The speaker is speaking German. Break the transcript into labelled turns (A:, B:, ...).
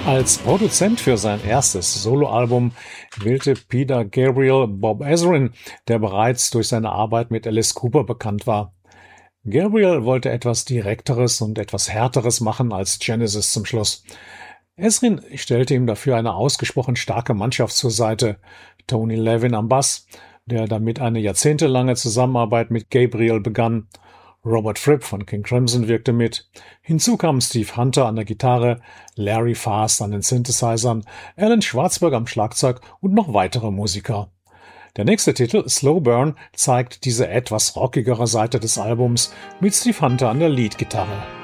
A: Als Produzent für sein erstes Soloalbum wählte Peter Gabriel Bob Ezrin, der bereits durch seine Arbeit mit Alice Cooper bekannt war. Gabriel wollte etwas Direkteres und etwas Härteres machen als Genesis zum Schluss. Ezrin stellte ihm dafür eine ausgesprochen starke Mannschaft zur Seite. Tony Levin am Bass, der damit eine jahrzehntelange Zusammenarbeit mit Gabriel begann. Robert Fripp von King Crimson wirkte mit. Hinzu kamen Steve Hunter an der Gitarre, Larry Fast an den Synthesizern, Alan Schwarzberg am Schlagzeug und noch weitere Musiker. Der nächste Titel, Slow Burn, zeigt diese etwas rockigere Seite des Albums mit Steve Hunter an der Leadgitarre.